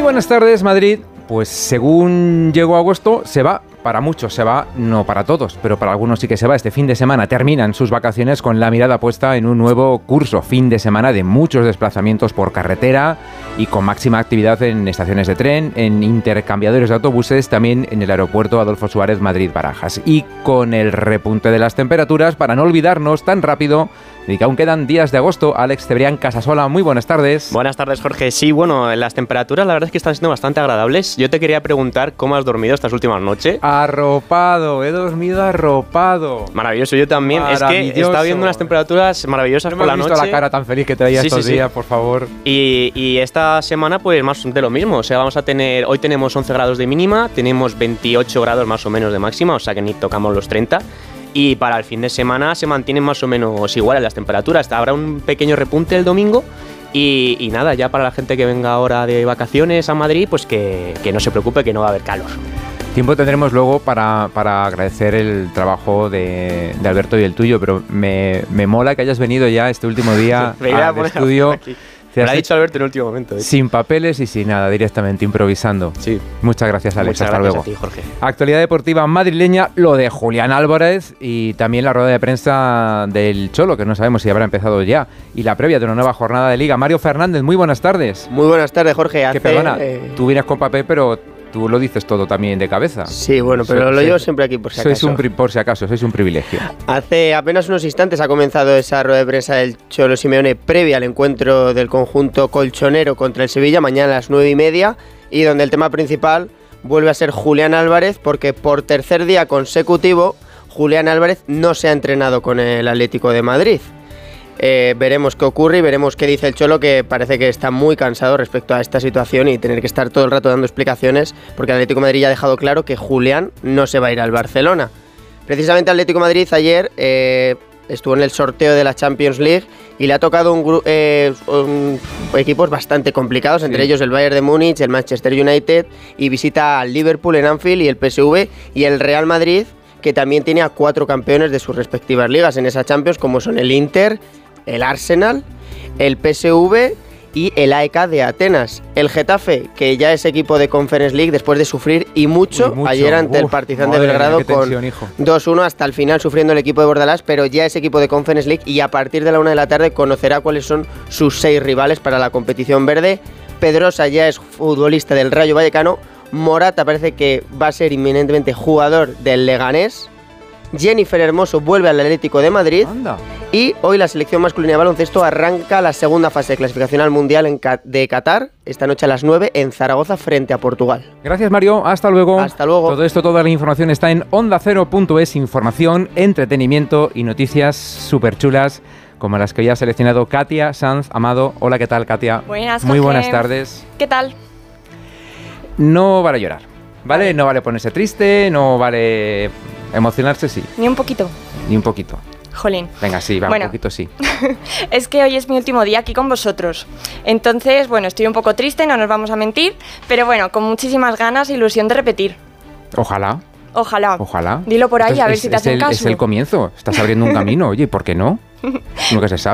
buenas tardes, Madrid. Pues según llegó agosto, se va. Para muchos se va, no para todos, pero para algunos sí que se va. Este fin de semana terminan sus vacaciones con la mirada puesta en un nuevo curso. Fin de semana de muchos desplazamientos por carretera y con máxima actividad en estaciones de tren, en intercambiadores de autobuses, también en el aeropuerto Adolfo Suárez Madrid-Barajas. Y con el repunte de las temperaturas, para no olvidarnos tan rápido de que aún quedan días de agosto. Alex Cebrián Casasola, muy buenas tardes. Buenas tardes, Jorge. Sí, bueno, las temperaturas la verdad es que están siendo bastante agradables. Yo te quería preguntar cómo has dormido estas últimas noches. Arropado, he dormido arropado. Maravilloso, yo también. Es que estaba viendo unas temperaturas maravillosas por la noche. No me has visto la cara tan feliz que traía estos días, por favor. Y esta semana pues más de lo mismo. O sea, hoy tenemos 11 grados de mínima, tenemos 28 grados más o menos de máxima, o sea que ni tocamos los 30. Y para el fin de semana se mantienen más o menos iguales las temperaturas. Habrá un pequeño repunte el domingo y nada, ya para la gente que venga ahora de vacaciones a Madrid, pues que no se preocupe, que no va a haber calor. Tiempo tendremos luego para agradecer el trabajo de Alberto y el tuyo, pero me mola que hayas venido ya este último día al estudio. Me lo ha dicho Alberto en el último momento. Sin papeles y sin nada, directamente, improvisando. Sí. Muchas gracias, Alex. Muchas Hasta gracias luego. a ti, Jorge. Actualidad deportiva madrileña, lo de Julián Álvarez y también la rueda de prensa del Cholo, que no sabemos si habrá empezado ya, y la previa de una nueva jornada de Liga. Mario Fernández, muy buenas tardes. Muy buenas tardes, Jorge. Que perdona, tú vienes con papel, pero tú lo dices todo también de cabeza. Sí, bueno, pero lo llevo siempre aquí por si acaso. Sois un privilegio. Hace apenas unos instantes ha comenzado esa rueda de prensa del Cholo Simeone previa al encuentro del conjunto colchonero contra el Sevilla, mañana a las 9:30, y donde el tema principal vuelve a ser Julián Álvarez, porque por tercer día consecutivo Julián Álvarez no se ha entrenado con el Atlético de Madrid. Veremos qué ocurre y veremos qué dice el Cholo, que parece que está muy cansado respecto a esta situación y tener que estar todo el rato dando explicaciones, porque el Atlético de Madrid ya ha dejado claro que Julián no se va a ir al Barcelona. Precisamente el Atlético de Madrid ayer estuvo en el sorteo de la Champions League y le ha tocado equipos bastante complicados, entre ellos el Bayern de Múnich, el Manchester United, y visita al Liverpool en Anfield y el PSV, y el Real Madrid, que también tiene a 4 campeones de sus respectivas ligas en esa Champions, como son el Inter, el Arsenal, el PSV y el AEK de Atenas. El Getafe, que ya es equipo de Conference League después de sufrir y mucho ayer ante el Partizan de Belgrado, con 2-1 hasta el final, sufriendo el equipo de Bordalás, pero ya es equipo de Conference League y a partir de la 1 de la tarde conocerá cuáles son sus 6 rivales para la competición verde. Pedrosa ya es futbolista del Rayo Vallecano. Morata parece que va a ser inminentemente jugador del Leganés. Jennifer Hermoso vuelve al Atlético de Madrid. Anda. Y hoy la selección masculina de baloncesto arranca la segunda fase de clasificación al Mundial de Qatar, esta noche a las 9 en Zaragoza frente a Portugal. Gracias, Mario, hasta luego. Hasta luego. Todo esto, toda la información está en ondacero.es, información, entretenimiento y noticias súper chulas, como las que hoy ha seleccionado Katia Sanz Amado. Hola, ¿qué tal, Katia? Buenas, Muy Jorge. buenas tardes. ¿Qué tal? No vale llorar, ¿vale? No vale ponerse triste, no vale emocionarse, sí. Ni un poquito. Ni un poquito. Jolín. Venga, sí, va, bueno, un poquito sí. Es que hoy es mi último día aquí con vosotros. Entonces, bueno, estoy un poco triste, no nos vamos a mentir, pero bueno, con muchísimas ganas e ilusión de repetir. Ojalá. Ojalá. Ojalá. Dilo por ahí, Entonces, a ver si te hacen caso. Es el comienzo, estás abriendo un camino, oye, ¿por qué no? Nunca se sabe.